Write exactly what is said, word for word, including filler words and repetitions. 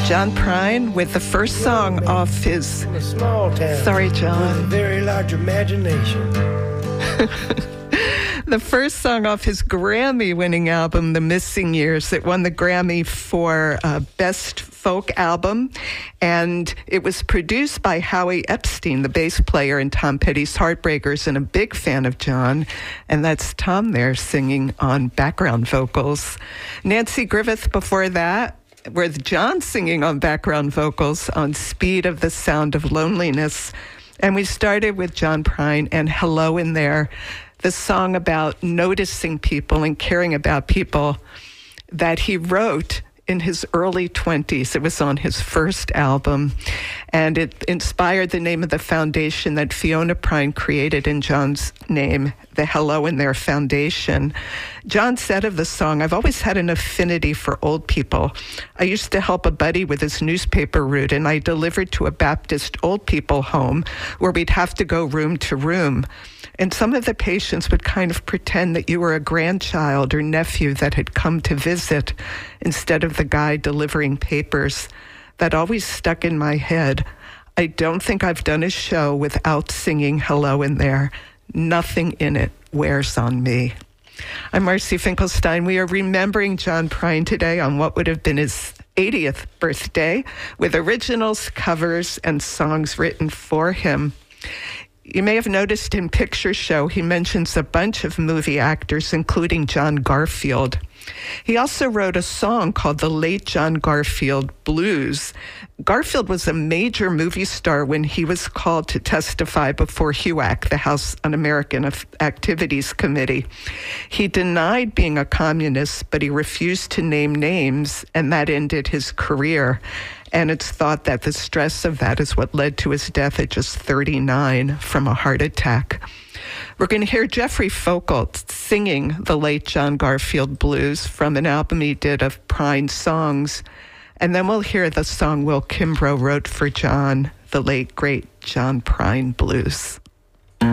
John Prine with the first song off his... In a small town. Sorry, John. With a very large imagination. The first song off his Grammy-winning album, The Missing Years. It won the Grammy for uh, Best Folk Album, and it was produced by Howie Epstein, the bass player in Tom Petty's Heartbreakers, and a big fan of John, and that's Tom there singing on background vocals. Nancy Griffith before that, with John singing on background vocals on Speed of the Sound of Loneliness. And we started with John Prine and Hello in There, the song about noticing people and caring about people that he wrote in his early twenties. It was on his first album, and it inspired the name of the foundation that Fiona Prine created in John's name, the Hello in There Foundation. John said of the song, "I've always had an affinity for old people. I used to help a buddy with his newspaper route, and I delivered to a Baptist old people home where we'd have to go room to room. And some of the patients would kind of pretend that you were a grandchild or nephew that had come to visit instead of the guy delivering papers. That always stuck in my head. I don't think I've done a show without singing Hello in There. Nothing in it wears on me." I'm Marcy Finkelstein. We are remembering John Prine today on what would have been his eightieth birthday with originals, covers, and songs written for him. You may have noticed in Picture Show, he mentions a bunch of movie actors, including John Garfield. He also wrote a song called The Late John Garfield Blues. Garfield was a major movie star when he was called to testify before HUAC, the House Un-American Activities Committee. He denied being a communist, but he refused to name names, and that ended his career. And it's thought that the stress of that is what led to his death at just thirty-nine from a heart attack. We're going to hear Jeffrey Folkelt singing the late John Garfield Blues from an album he did of Prine songs. And then we'll hear the song Will Kimbrough wrote for John, the late, great John Prine Blues.